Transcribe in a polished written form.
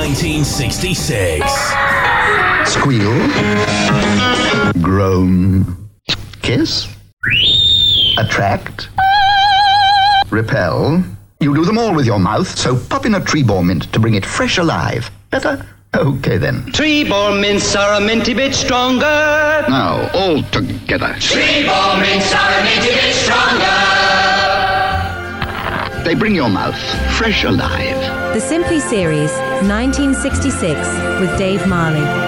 1966. Squeal. Groan. Kiss. Attract. Repel. You do them all with your mouth, so pop in a Trebor mint to bring it fresh alive. Better? Okay then. Trebor mints are a minty bit stronger. Now, all together. Trebor mints are a minty bit stronger. They bring your mouth fresh alive. The Simply Series, 1966, with Dave Marley.